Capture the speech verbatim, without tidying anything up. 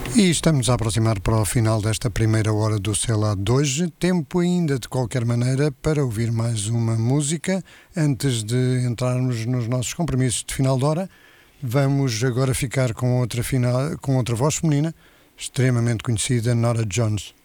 E estamos a aproximar para o final desta primeira hora do Sei Lá de hoje. Tempo ainda, de qualquer maneira, para ouvir mais uma música. Antes de entrarmos nos nossos compromissos de final de hora, vamos agora ficar com outra, final, com outra voz feminina, extremamente conhecida, Norah Jones.